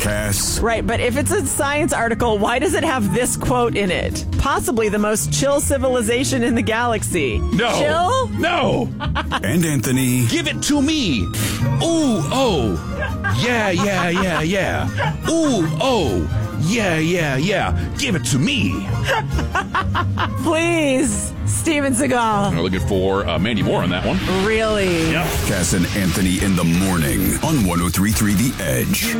Cass. Right, but if it's a science article, why does it have this quote in it? Possibly the most chill civilization in the galaxy. No. Chill? No. And Anthony. Give it to me. Ooh, oh. Yeah. Ooh, oh. Yeah. Give it to me. Please, Steven Seagal. We're looking for Mandy Moore on that one. Really? Yep. Cass and Anthony in the morning on 103.3 The Edge.